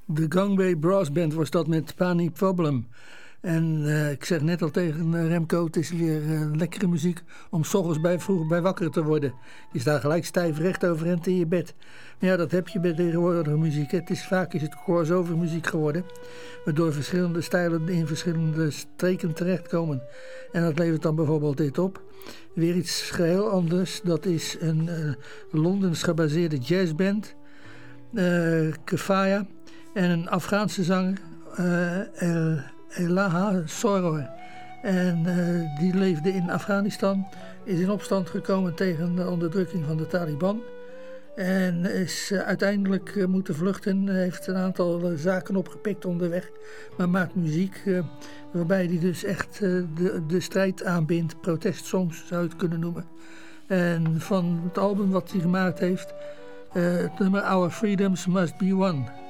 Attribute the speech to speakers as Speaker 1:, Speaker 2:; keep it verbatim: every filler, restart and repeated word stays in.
Speaker 1: De Gangway Brass Band was dat met Pani Problem. En uh, ik zeg net al tegen uh, Remco, het is weer uh, lekkere muziek om 's ochtends bij, vroeg bij wakker te worden. Je staat gelijk stijf recht overeind in je bed. Maar ja, dat heb je bij tegenwoordige muziek. Het is, vaak is het crossover muziek geworden, waardoor verschillende stijlen in verschillende streken terechtkomen. En dat levert dan bijvoorbeeld dit op. Weer iets geheel anders. Dat is een uh, Londens gebaseerde jazzband, uh, Kefaya, en een Afghaanse zanger, uh, El Elaha Soror. En uh, die leefde in Afghanistan, is in opstand gekomen tegen de onderdrukking van de Taliban. En is uh, uiteindelijk uh, moeten vluchten, heeft een aantal uh, zaken opgepikt onderweg. Maar maakt muziek uh, waarbij hij dus echt uh, de, de strijd aanbindt. Protestsongs zou je het kunnen noemen. En van het album wat hij gemaakt heeft, uh, het nummer Our Freedoms Must Be Won.